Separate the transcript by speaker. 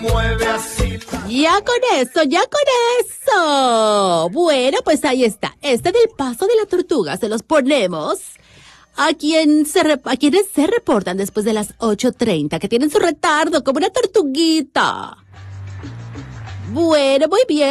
Speaker 1: mueve así.
Speaker 2: Ya con eso, ya con eso. Bueno, pues ahí está. Este del paso de la tortuga se los ponemos a quienes se reportan después de las 8:30, que tienen su retardo como una tortuguita. Bueno, muy bien.